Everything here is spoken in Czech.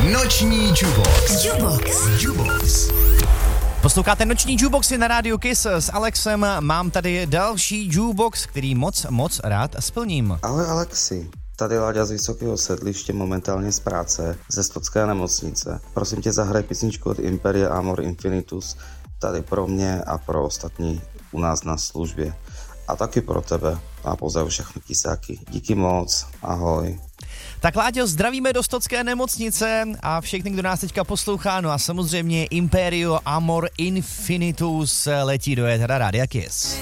Noční Jukebox. Posloucháte Noční Jukeboxy na rádiu Kiss s Alexem. Mám tady další Jukebox, který moc rád splním. Ahoj Alexi. Tady Láďa z Vysokého Sedliště, momentálně z práce, ze Stocké nemocnice. Prosím tě, zahraj písničku od Imperia Amor Infinitus, tady pro mě a pro ostatní u nás na službě. A taky pro tebe a pozdravuji všechny kisáky. Díky moc, ahoj. Tak Láďo, zdravíme do Stocké nemocnice a všechny, kdo nás teďka poslouchá, no a samozřejmě Imperio Amor Infinitus letí do étera Rádia Kiss.